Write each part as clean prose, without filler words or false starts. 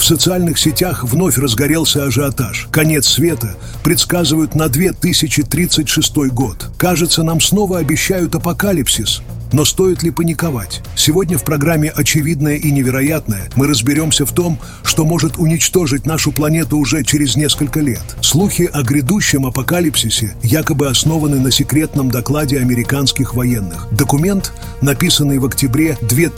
социальных сетях вновь разгорелся ажиотаж. Конец света предсказывают на 2036 год. Кажется, нам снова обещают апокалипсис. Но стоит ли паниковать? Сегодня в программе «Очевидное и невероятное» мы разберемся в том, что может уничтожить нашу планету уже через несколько лет. Слухи о грядущем апокалипсисе якобы основаны на секретном докладе американских военных. Документ, написанный в октябре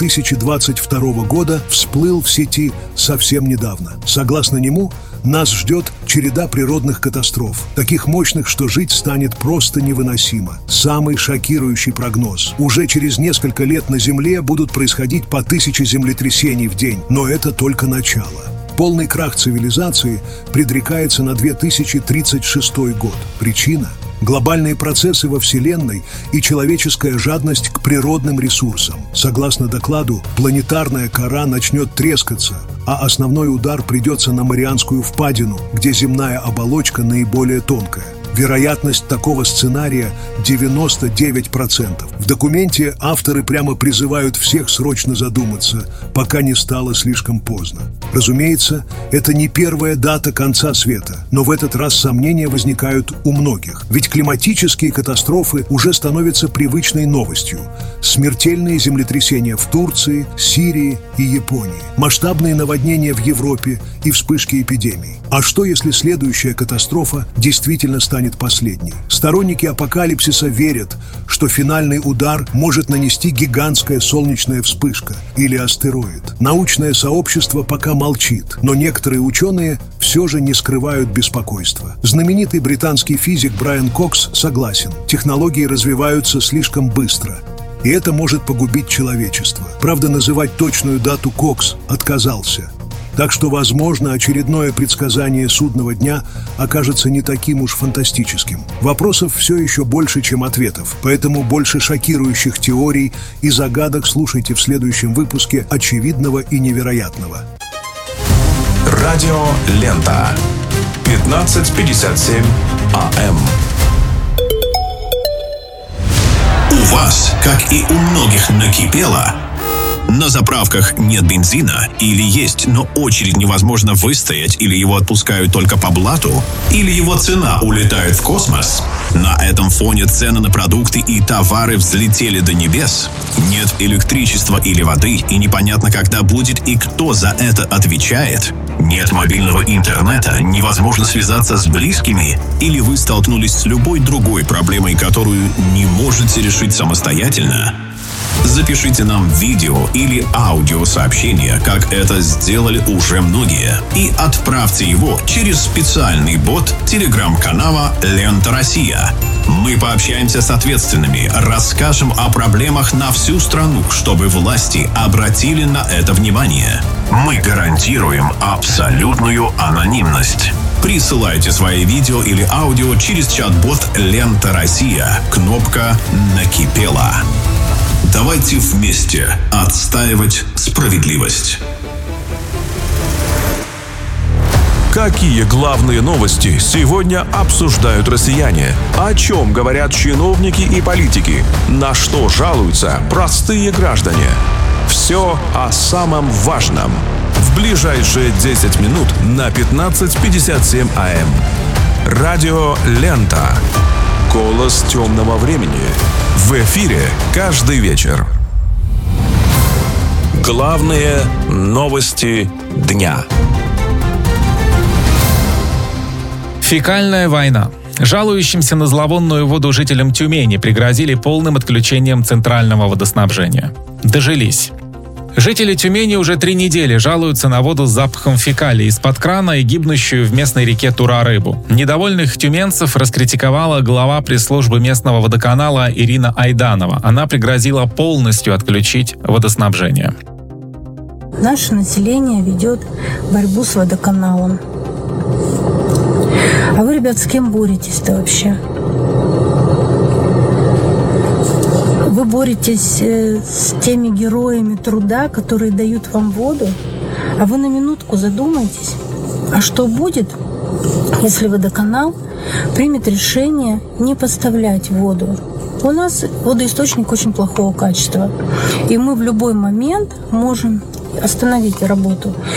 2022 года, всплыл в сети совсем недавно. Согласно нему, нас ждет череда природных катастроф, таких мощных, что жить станет просто невыносимо. Самый шокирующий прогноз. Уже через несколько лет на Земле будут происходить по 1000 землетрясений в день, но это только начало. Полный крах цивилизации предрекается на 2036 год. Причина – глобальные процессы во Вселенной и человеческая жадность к природным ресурсам. Согласно докладу, планетарная кора начнет трескаться, а основной удар придется на Марианскую впадину, где земная оболочка наиболее тонкая. Вероятность такого сценария 99%. В документе авторы прямо призывают всех срочно задуматься, пока не стало слишком поздно. Разумеется, это не первая дата конца света, но в этот раз сомнения возникают у многих. Ведь климатические катастрофы уже становятся привычной новостью. Смертельные землетрясения в Турции, Сирии и Японии. Масштабные наводнения в Европе и вспышки эпидемий. А что, если следующая катастрофа действительно станет последней? Сторонники апокалипсиса верят, что финальный удар может нанести гигантская солнечная вспышка или астероид. Научное сообщество пока молчит, но некоторые ученые все же не скрывают беспокойства. Знаменитый британский физик Брайан Кокс согласен: технологии развиваются слишком быстро, и это может погубить человечество. Правда, называть точную дату Кокс отказался. Так что, возможно, очередное предсказание судного дня окажется не таким уж фантастическим. Вопросов все еще больше, чем ответов, поэтому больше шокирующих теорий и загадок слушайте в следующем выпуске «Очевидного и невероятного». Радио «Лента». 15:57 АМ. У вас, как и у многих, накипело? На заправках нет бензина, или есть, но очередь невозможно выстоять, или его отпускают только по блату, или его цена улетает в космос. На этом фоне цены на продукты и товары взлетели до небес. Нет электричества или воды, и непонятно, когда будет и кто за это отвечает. Нет мобильного интернета, невозможно связаться с близкими, или вы столкнулись с любой другой проблемой, которую не можете решить самостоятельно. Запишите нам видео или аудиосообщение, как это сделали уже многие, и отправьте его через специальный бот телеграм-канала «Лента Россия». Мы пообщаемся с ответственными, расскажем о проблемах на всю страну, чтобы власти обратили на это внимание. Мы гарантируем абсолютную анонимность. Присылайте свои видео или аудио через чат-бот «Лента Россия». Кнопка «Накипело». Давайте вместе отстаивать справедливость. Какие главные новости сегодня обсуждают россияне? О чем говорят чиновники и политики? На что жалуются простые граждане? Все о самом важном. В ближайшие 10 минут на 15:57 АМ. Радио «Лента». Голос темного времени. В эфире каждый вечер. Главные новости дня. Фекальная война. Жалующимся на зловонную воду жителям Тюмени пригрозили полным отключением центрального водоснабжения. Дожились. Жители Тюмени уже 3 недели жалуются на воду с запахом фекалий из-под крана и гибнущую в местной реке Тура рыбу. Недовольных тюменцев раскритиковала глава пресс-службы местного водоканала Ирина Айданова. Она пригрозила полностью отключить водоснабжение. Наше население ведет борьбу с водоканалом. А вы, ребят, с кем боретесь-то вообще? Вы боретесь с теми героями труда, которые дают вам воду, а вы на минутку задумайтесь, а что будет, если водоканал примет решение не поставлять воду? У нас водоисточник очень плохого качества, и мы в любой момент можем остановить работу.